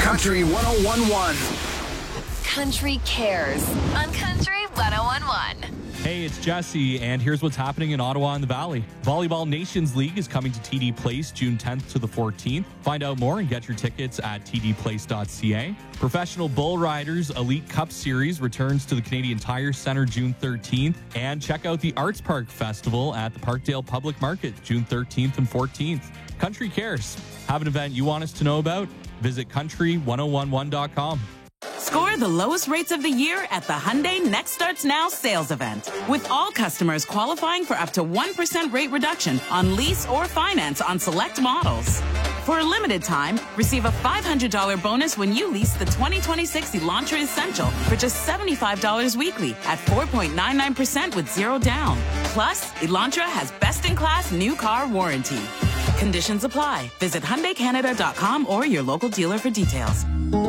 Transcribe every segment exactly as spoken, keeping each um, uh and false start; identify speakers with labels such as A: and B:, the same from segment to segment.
A: Country one oh one point one.
B: Country Cares on Country one oh one point one.
C: Hey, it's Jesse, and here's what's happening in Ottawa and the Valley. Volleyball Nations League is coming to T D Place June tenth to the fourteenth. Find out more and get your tickets at t d place dot c a. Professional Bull Riders Elite Cup Series returns to the Canadian Tire Centre June thirteenth. And check out the Arts Park Festival at the Parkdale Public Market June thirteenth and fourteenth. Country Cares. Have an event you want us to know about? Visit country one oh one one dot com.
D: Score the lowest rates of the year at the Hyundai Next Starts Now sales event. With all customers qualifying for up to one percent rate reduction on lease or finance on select models. For a limited time, receive a five hundred dollars bonus when you lease the twenty twenty-six Elantra Essential for just seventy-five dollars weekly at four point nine nine percent with zero down. Plus, Elantra has best-in-class new car warranty. Conditions apply. Visit Hyundai Canada dot com or your local dealer for details.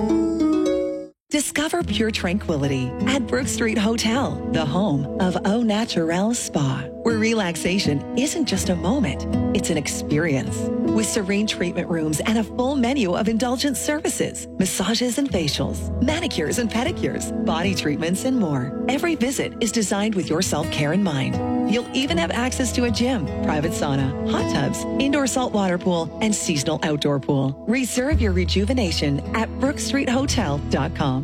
E: Discover pure tranquility at Brook Street Hotel, the home of Au Naturel Spa, where relaxation isn't just a moment, it's an experience. With serene treatment rooms and a full menu of indulgent services, massages and facials, manicures and pedicures, body treatments, and more. Every visit is designed with your self-care in mind. You'll even have access to a gym, private sauna, hot tubs, indoor saltwater pool, and seasonal outdoor pool. Reserve your rejuvenation at brook street hotel dot com.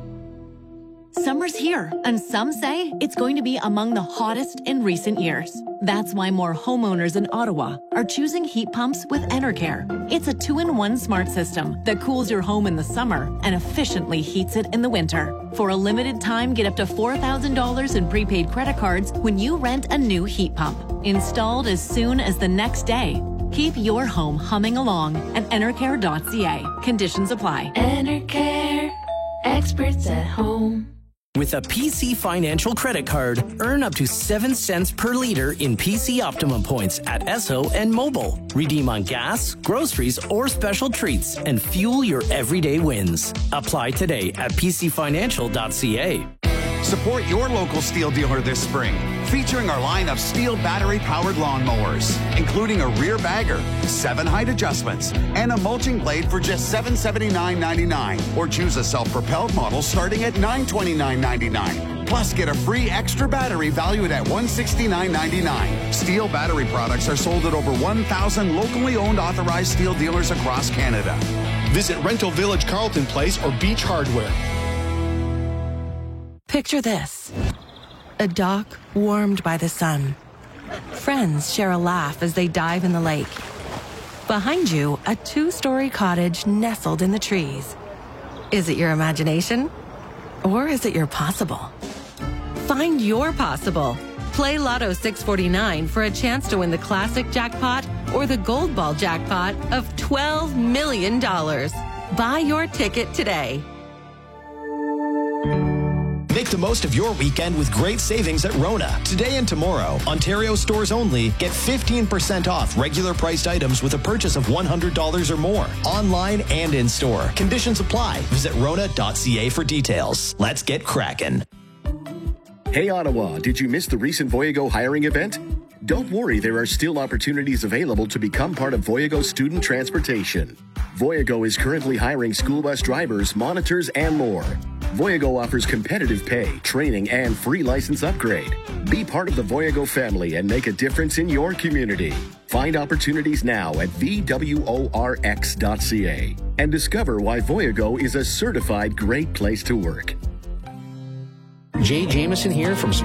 F: Summer's here, and some say it's going to be among the hottest in recent years. That's why more homeowners in Ottawa are choosing heat pumps with Enercare. It's a two-in-one smart system that cools your home in the summer and efficiently heats it in the winter. For a limited time, get up to four thousand dollars in prepaid credit cards when you rent a new heat pump. Installed as soon as the next day. Keep your home humming along at enercare dot c a. Conditions apply.
G: Enercare, experts at home.
H: With a P C Financial credit card, earn up to seven cents per liter in P C Optimum points at Esso and Mobile. Redeem on gas, groceries, or special treats and fuel your everyday wins. Apply today at p c financial dot c a.
A: Support your local Steel dealer this spring, featuring our line of Steel battery-powered lawnmowers, including a rear bagger, seven height adjustments, and a mulching blade for just seven hundred seventy-nine ninety-nine. Or choose a self-propelled model starting at nine hundred twenty-nine ninety-nine. Plus, get a free extra battery valued at one hundred sixty-nine ninety-nine. Steel battery products are sold at over one thousand locally owned authorized Steel dealers across Canada.
I: Visit Rental Village Carlton Place or Beach Hardware.
J: Picture this. A dock warmed by the sun. Friends share a laugh as they dive in the lake. Behind you, a two-story cottage nestled in the trees. Is it your imagination? Or is it your possible? Find your possible. Play Lotto six forty-nine for a chance to win the classic jackpot or the gold ball jackpot of twelve million dollars. Buy your ticket today.
K: Make the most of your weekend with great savings at Rona. Today and tomorrow, Ontario stores only, get fifteen percent off regular priced items with a purchase of one hundred dollars or more. Online and in store. Conditions apply. Visit rona dot c a for details. Let's get cracking.
L: Hey Ottawa, did you miss the recent Voyago hiring event? Don't worry, there are still opportunities available to become part of Voyago Student Transportation. Voyago is currently hiring school bus drivers, monitors, and more. Voyago offers competitive pay, training, and free license upgrade. Be part of the Voyago family and make a difference in your community. Find opportunities now at v w o r x dot c a and discover why Voyago is a certified great place to work.
M: Jay Jameson here from